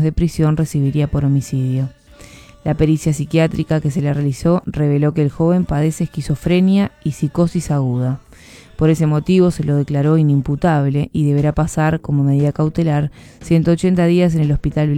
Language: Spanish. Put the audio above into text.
de prisión recibiría por homicidio. La pericia psiquiátrica que se le realizó reveló que el joven padece esquizofrenia y psicosis aguda. Por ese motivo se lo declaró inimputable y deberá pasar como medida cautelar 180 días en el hospital